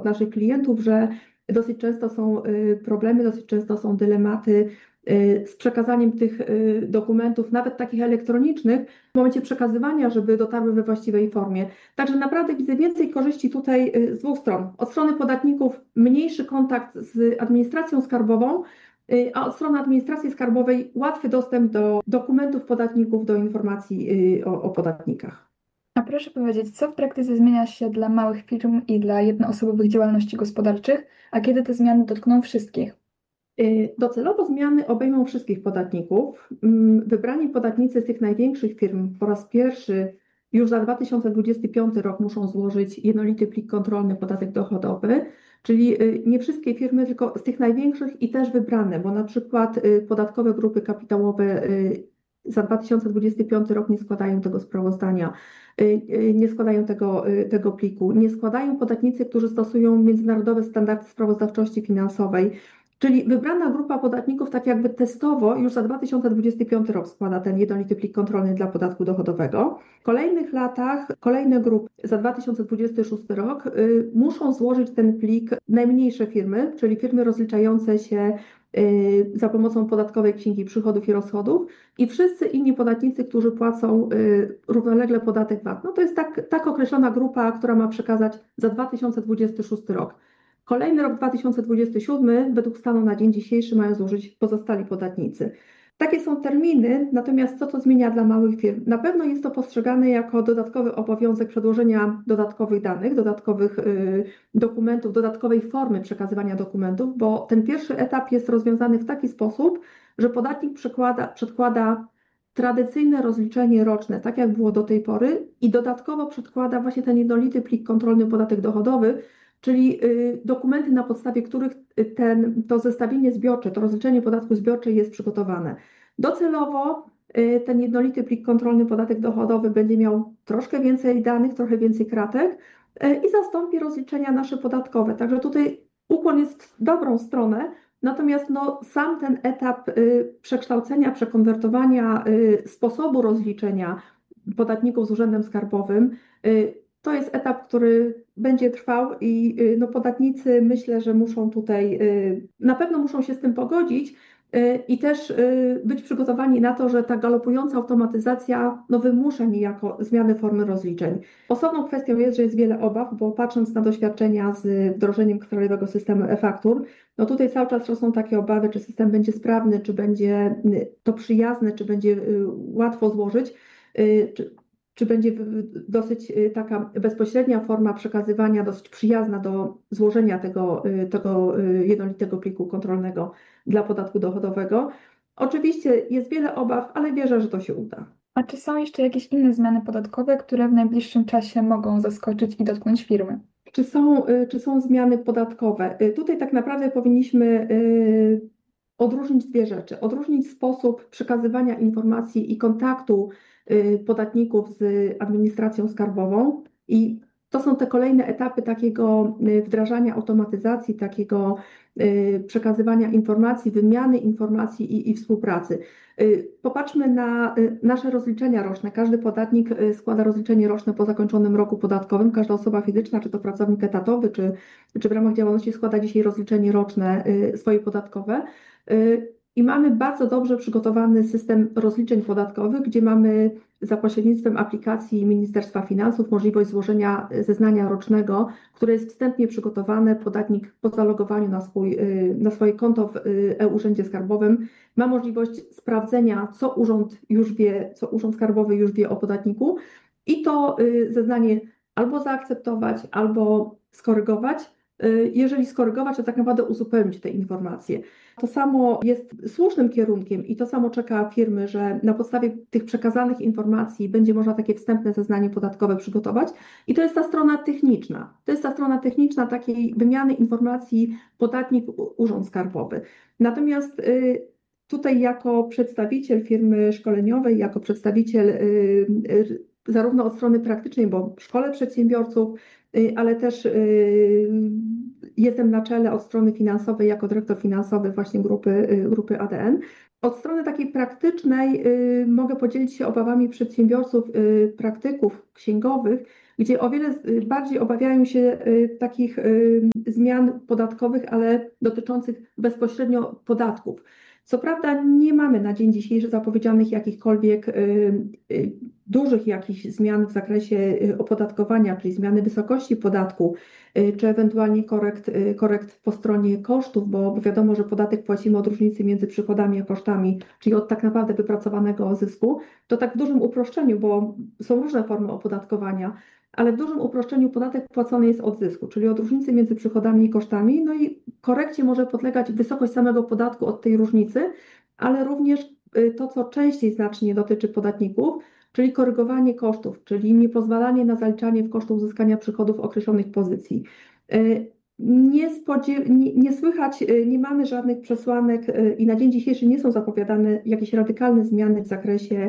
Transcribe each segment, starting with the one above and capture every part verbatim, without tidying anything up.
od naszych klientów, że dosyć często są problemy, dosyć często są dylematy z przekazaniem tych dokumentów, nawet takich elektronicznych, w momencie przekazywania, żeby dotarły we właściwej formie. Także naprawdę widzę więcej korzyści tutaj z dwóch stron. Od strony podatników mniejszy kontakt z administracją skarbową, a od strony administracji skarbowej łatwy dostęp do dokumentów podatników, do informacji o, o podatnikach. A proszę powiedzieć, co w praktyce zmienia się dla małych firm i dla jednoosobowych działalności gospodarczych, a kiedy te zmiany dotkną wszystkich? Docelowo zmiany obejmą wszystkich podatników. Wybrani podatnicy z tych największych firm po raz pierwszy już za dwa tysiące dwudziesty piąty rok muszą złożyć jednolity plik kontrolny podatek dochodowy, czyli nie wszystkie firmy, tylko z tych największych i też wybrane, bo na przykład podatkowe grupy kapitałowe za dwa tysiące dwudziesty piąty rok nie składają tego sprawozdania, nie składają tego, tego pliku, nie składają podatnicy, którzy stosują międzynarodowe standardy sprawozdawczości finansowej. Czyli wybrana grupa podatników tak jakby testowo już za dwa tysiące dwudziesty piąty rok składa ten jednolity plik kontrolny dla podatku dochodowego. W kolejnych latach kolejne grupy za dwa tysiące dwudziesty szósty rok y, muszą złożyć ten plik najmniejsze firmy, czyli firmy rozliczające się y, za pomocą podatkowej księgi przychodów i rozchodów i wszyscy inni podatnicy, którzy płacą y, równolegle podatek V A T. No to jest tak, tak określona grupa, która ma przekazać za dwa tysiące dwudziesty szósty rok. Kolejny rok dwa tysiące dwudziesty siódmy według stanu na dzień dzisiejszy mają złożyć pozostali podatnicy. Takie są terminy, natomiast co to zmienia dla małych firm? Na pewno jest to postrzegane jako dodatkowy obowiązek przedłożenia dodatkowych danych, dodatkowych y, dokumentów, dodatkowej formy przekazywania dokumentów, bo ten pierwszy etap jest rozwiązany w taki sposób, że podatnik przekłada, przedkłada tradycyjne rozliczenie roczne, tak jak było do tej pory i dodatkowo przedkłada właśnie ten jednolity plik kontrolny podatek dochodowy, czyli dokumenty, na podstawie których ten, to zestawienie zbiorcze, to rozliczenie podatku zbiorcze jest przygotowane. Docelowo ten jednolity plik kontrolny podatek dochodowy będzie miał troszkę więcej danych, trochę więcej kratek i zastąpi rozliczenia nasze podatkowe. Także tutaj ukłon jest w dobrą stronę, natomiast no, sam ten etap przekształcenia, przekonwertowania sposobu rozliczenia podatników z Urzędem Skarbowym to jest etap, który będzie trwał i no, podatnicy myślę, że muszą tutaj, na pewno muszą się z tym pogodzić i też być przygotowani na to, że ta galopująca automatyzacja no, wymusza niejako zmiany formy rozliczeń. Osobną kwestią jest, że jest wiele obaw, bo patrząc na doświadczenia z wdrożeniem krajowego systemu e-faktur, no tutaj cały czas rosną takie obawy, czy system będzie sprawny, czy będzie to przyjazne, czy będzie łatwo złożyć, czy czy będzie dosyć taka bezpośrednia forma przekazywania, dosyć przyjazna do złożenia tego, tego jednolitego pliku kontrolnego dla podatku dochodowego. Oczywiście jest wiele obaw, ale wierzę, że to się uda. A czy są jeszcze jakieś inne zmiany podatkowe, które w najbliższym czasie mogą zaskoczyć i dotknąć firmy? Czy są, czy są zmiany podatkowe? Tutaj tak naprawdę powinniśmy odróżnić dwie rzeczy. Odróżnić sposób przekazywania informacji i kontaktu podatników z administracją skarbową i to są te kolejne etapy takiego wdrażania automatyzacji, takiego przekazywania informacji, wymiany informacji i, i współpracy. Popatrzmy na nasze rozliczenia roczne. Każdy podatnik składa rozliczenie roczne po zakończonym roku podatkowym. Każda osoba fizyczna, czy to pracownik etatowy, czy, czy w ramach działalności składa dzisiaj rozliczenie roczne swoje podatkowe. I mamy bardzo dobrze przygotowany system rozliczeń podatkowych, gdzie mamy za pośrednictwem aplikacji Ministerstwa Finansów możliwość złożenia zeznania rocznego, które jest wstępnie przygotowane. Podatnik po zalogowaniu na, swój, na swoje konto w e-Urzędzie Skarbowym ma możliwość sprawdzenia, co urząd już wie, co Urząd Skarbowy już wie o podatniku i to zeznanie albo zaakceptować, albo skorygować. Jeżeli skorygować, to tak naprawdę uzupełnić te informacje. To samo jest słusznym kierunkiem i to samo czeka firmy, że na podstawie tych przekazanych informacji będzie można takie wstępne zeznanie podatkowe przygotować i to jest ta strona techniczna. To jest ta strona techniczna takiej wymiany informacji podatnik-Urząd Skarbowy. Natomiast tutaj jako przedstawiciel firmy szkoleniowej, jako przedstawiciel zarówno od strony praktycznej, bo szkole przedsiębiorców, ale też jestem na czele od strony finansowej jako dyrektor finansowy właśnie grupy, grupy A D N. Od strony takiej praktycznej mogę podzielić się obawami przedsiębiorców, praktyków księgowych, gdzie o wiele y, bardziej obawiają się y, takich y, zmian podatkowych, ale dotyczących bezpośrednio podatków. Co prawda nie mamy na dzień dzisiejszy zapowiedzianych jakichkolwiek y, y, dużych jakichś zmian w zakresie y, opodatkowania, czyli zmiany wysokości podatku, y, czy ewentualnie korekt, y, korekt po stronie kosztów, bo, bo wiadomo, że podatek płacimy od różnicy między przychodami a kosztami, czyli od tak naprawdę wypracowanego zysku. To tak w dużym uproszczeniu, bo są różne formy opodatkowania, ale w dużym uproszczeniu podatek płacony jest od zysku, czyli od różnicy między przychodami i kosztami. No i korekcie może podlegać wysokość samego podatku od tej różnicy, ale również y, to, co częściej znacznie dotyczy podatników, czyli korygowanie kosztów, czyli niepozwalanie na zaliczanie w kosztu uzyskania przychodów określonych pozycji. Y, Nie, spodziew- nie, nie słychać, y, nie mamy żadnych przesłanek y, i na dzień dzisiejszy nie są zapowiadane jakieś radykalne zmiany w zakresie,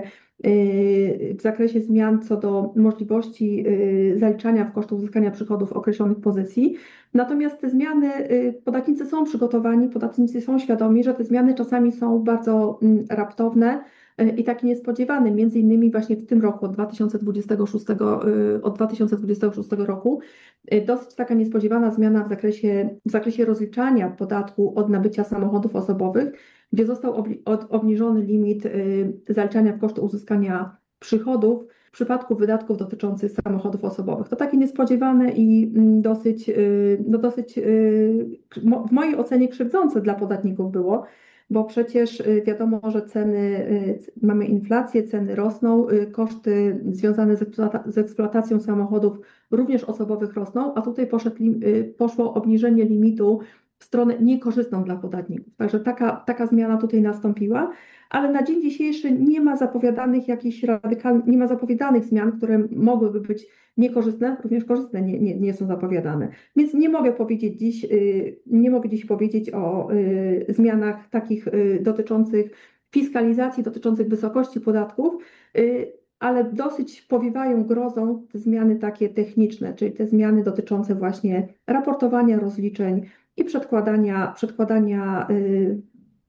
y, w zakresie zmian co do możliwości y, zaliczania w kosztu uzyskania przychodów określonych pozycji. Natomiast te zmiany, y, podatnicy są przygotowani, podatnicy są świadomi, że te zmiany czasami są bardzo mm, raptowne y, i takie niespodziewane. Między innymi właśnie w tym roku, od dwa tysiące dwudziestego szóstego, y, od dwa tysiące dwudziestego szóstego roku, y, dosyć taka niespodziewana zmiana w zakresie, w zakresie rozliczania podatku od nabycia samochodów osobowych, gdzie został obli- od- obniżony limit y, zaliczania w koszty uzyskania przychodów w przypadku wydatków dotyczących samochodów osobowych. To takie niespodziewane i mm, dosyć, y, no dosyć y, mo- w mojej ocenie krzywdzące dla podatników było, bo przecież y, wiadomo, że ceny, y, c- mamy inflację, ceny rosną, y, koszty związane z, eksploata- z eksploatacją samochodów również osobowych rosną, a tutaj poszedł, lim- y, poszło obniżenie limitu w stronę niekorzystną dla podatników. Także taka, taka zmiana tutaj nastąpiła, ale na dzień dzisiejszy nie ma zapowiadanych jakichś radykalnych, nie ma zapowiadanych zmian, które mogłyby być niekorzystne, również korzystne nie, nie, nie są zapowiadane. Więc nie mogę powiedzieć dziś, y, nie mogę dziś powiedzieć o y, zmianach takich y, dotyczących fiskalizacji, dotyczących wysokości podatków, y, ale dosyć powiewają grozą te zmiany takie techniczne, czyli te zmiany dotyczące właśnie raportowania rozliczeń i przedkładania, przedkładania y,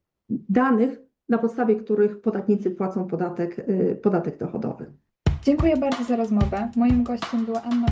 danych, na podstawie których podatnicy płacą podatek, y, podatek dochodowy. Dziękuję bardzo za rozmowę. Moim gościem była Anna